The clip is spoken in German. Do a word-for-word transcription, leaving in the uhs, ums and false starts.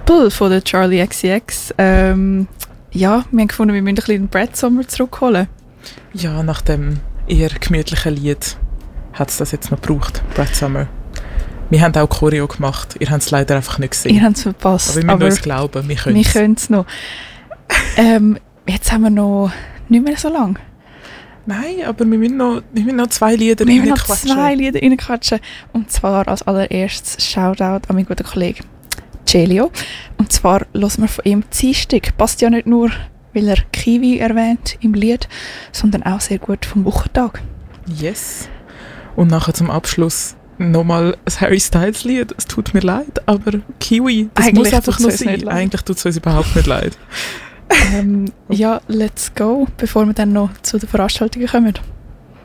Apple von der Charli X C X. Ähm, ja, wir haben gefunden, wir müssen ein bisschen den Brad Summer zurückholen. Ja, nach dem eher gemütlichen Lied hat es das jetzt noch gebraucht, Brad Summer. Wir haben auch Choreo gemacht, ihr habt es leider einfach nicht gesehen. Ihr habt es verpasst. Aber wir müssen uns glauben, wir können es. Wir können es noch. ähm, jetzt haben wir noch nicht mehr so lange. Nein, aber wir müssen noch, wir müssen noch zwei Lieder reinquatschen. Wir müssen noch zwei Lieder reinquatschen. Und zwar als allererstes Shoutout an meinen guten Kollegen Celio. Und zwar hören wir von ihm Dienstag. Passt ja nicht nur, weil er Kiwi erwähnt im Lied, sondern auch sehr gut vom Wochentag. Yes. Und nachher zum Abschluss nochmal ein Harry Styles Lied. Es tut mir leid, aber Kiwi, das Eigentlich muss einfach nur sein. Eigentlich tut es uns überhaupt nicht leid. ähm, ja, let's go, bevor wir dann noch zu den Veranstaltungen kommen.